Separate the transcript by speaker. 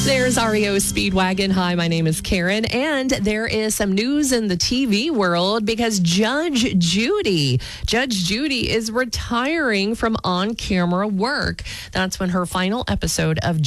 Speaker 1: There's REO Speedwagon. Hi, my name is Karen, and there is some news in the TV world because Judge Judy is retiring from on-camera work. That's when her final episode of